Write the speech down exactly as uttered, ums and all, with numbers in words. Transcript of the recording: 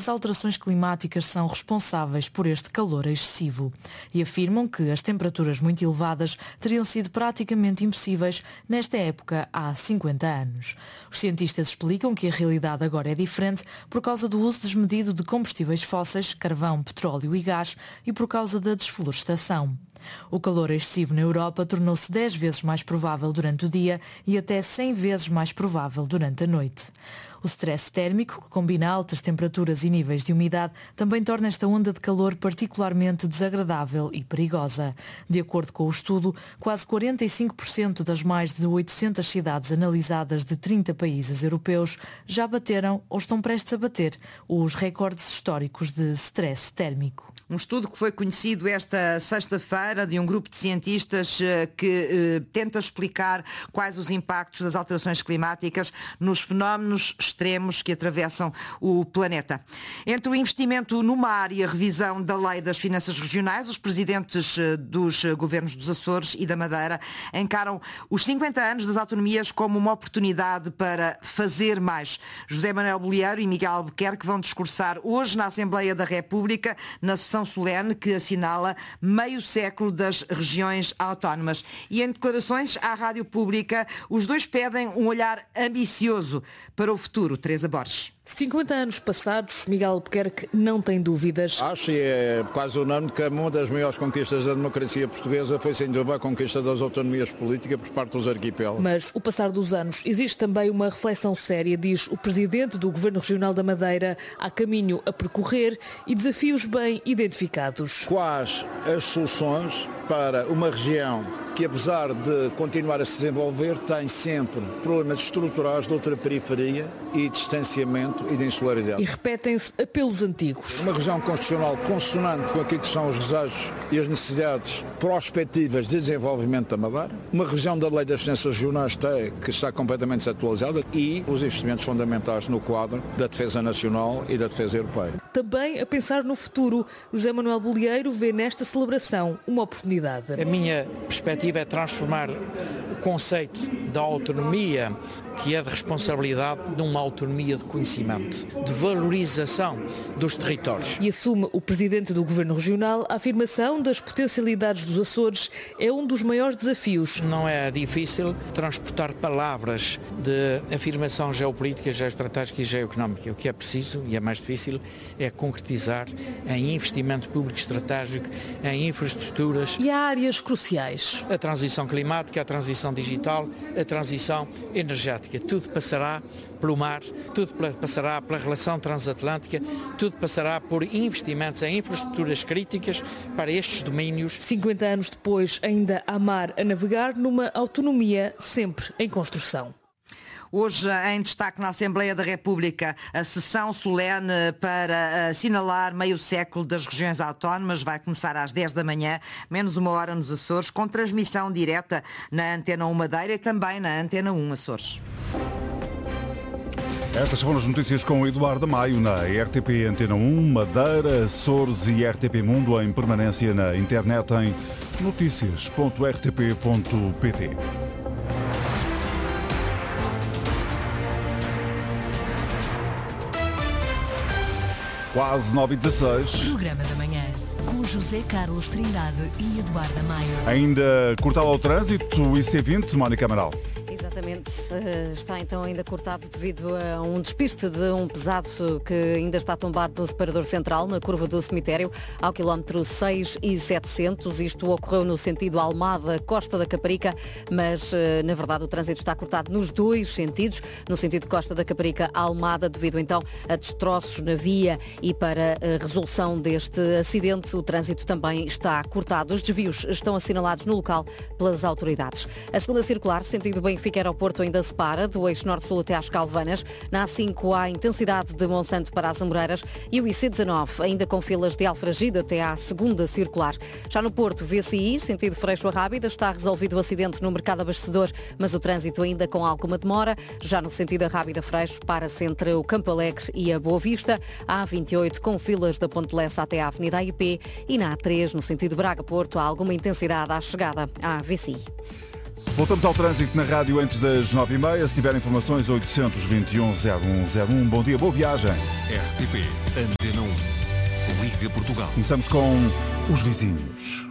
as alterações climáticas são responsáveis por este calor excessivo e afirmam que as temperaturas muito elevadas teriam sido praticamente impossíveis nesta época há cinquenta anos. Os cientistas explicam que a realidade agora é diferente por causa do uso desmedido de combustíveis fósseis, carvão, petróleo e gás e por causa da desflorestação. O calor excessivo na Europa tornou-se dez vezes mais provável durante o dia e até cem vezes mais provável durante a noite. O stress térmico, que combina altas temperaturas e níveis de umidade, também torna esta onda de calor particularmente desagradável e perigosa. De acordo com o estudo, quase quarenta e cinco por cento das mais de oitocentas cidades analisadas de trinta países europeus já bateram ou estão prestes a bater os recordes históricos de stress térmico. Um estudo que foi conhecido esta sexta-feira de um grupo de cientistas que eh, tenta explicar quais os impactos das alterações climáticas nos fenómenos extremos que atravessam o planeta. Entre o investimento no mar e a revisão da Lei das Finanças Regionais, os presidentes dos governos dos Açores e da Madeira encaram os cinquenta anos das autonomias como uma oportunidade para fazer mais. José Manuel Bolieiro e Miguel Albuquerque vão discursar hoje na Assembleia da República, na sessão solene que assinala meio século das regiões autónomas. E em declarações à Rádio Pública, os dois pedem um olhar ambicioso para o futuro. Teresa Borges. cinquenta anos passados, Miguel Albuquerque não tem dúvidas. Acho, e é quase unânime, que uma das maiores conquistas da democracia portuguesa foi, sem dúvida, a conquista das autonomias políticas por parte dos arquipélagos. Mas o passar dos anos existe também uma reflexão séria, diz o presidente do Governo Regional da Madeira. Há caminho a percorrer e desafios bem identificados. Quais as soluções para uma região que, apesar de continuar a se desenvolver, tem sempre problemas estruturais de outra periferia e distanciamento e de insularidade. E repetem-se apelos antigos. Uma região constitucional consonante com aquilo que são os desejos e as necessidades prospectivas de desenvolvimento da Madeira. Uma região da Lei das Finanças Regionais que está completamente desatualizada e os investimentos fundamentais no quadro da defesa nacional e da defesa europeia. Também a pensar no futuro, José Manuel Bolieiro vê nesta celebração uma oportunidade. A minha perspectiva é transformar o conceito da autonomia, que é de responsabilidade, numa autonomia de conhecimento, de valorização dos territórios. E assume o presidente do Governo Regional a afirmação das potencialidades dos Açores é um dos maiores desafios. Não é difícil transportar palavras de afirmação geopolítica, geoestratégica e geoeconómica. O que é preciso, e é mais difícil, é concretizar em investimento público estratégico, em infraestruturas. E há áreas cruciais. A transição climática, a transição digital, a transição energética. Tudo passará pelo mar, tudo passará pela relação transatlântica, tudo passará por investimentos em infraestruturas críticas para estes domínios. cinquenta anos depois, ainda há mar a navegar numa autonomia sempre em construção. Hoje, em destaque na Assembleia da República, a sessão solene para assinalar meio século das regiões autónomas vai começar às dez da manhã, menos uma hora nos Açores, com transmissão direta na Antena um Madeira e também na Antena um Açores. Estas foram as notícias com o Eduardo Maio na R T P Antena um, Madeira, Açores e R T P Mundo em permanência na internet em notícias ponto r t p ponto p t. Quase nove e dezasseis. Programa da manhã, com José Carlos Trindade e Eduardo Maio. Ainda cortado ao trânsito, I C vinte, Mónica Amaral. Exatamente, está então ainda cortado devido a um despiste de um pesado que ainda está tombado no separador central, na curva do cemitério, ao quilómetro seis e setecentos. Isto ocorreu no sentido Almada-Costa da Caparica, mas na verdade o trânsito está cortado nos dois sentidos, no sentido Costa da Caparica-Almada, devido então a destroços na via e para a resolução deste acidente, o trânsito também está cortado. Os desvios estão assinalados no local pelas autoridades. A segunda circular, sentido Benfica Aeroporto, ainda se para, do eixo norte-sul até às Calvanas. Na A cinco há intensidade de Monsanto para as Amoreiras e o I C dezanove, ainda com filas de Alfragide até à segunda circular. Já no Porto, V C I, sentido Freixo a Rábida, está resolvido o acidente no mercado abastecedor, mas o trânsito ainda com alguma demora. Já no sentido a Rábida Freixo, para-se entre o Campo Alegre e a Boa Vista. A A vinte e oito, com filas da Ponte Lessa até à Avenida A I P. E na A três, no sentido Braga-Porto, há alguma intensidade à chegada à V C I. Voltamos ao trânsito na rádio antes das nove e meia. Se tiver informações, oitocentos e vinte e um, zero um zero um. Bom dia, boa viagem. R T P Antena um. Liga Portugal. Começamos com os vizinhos.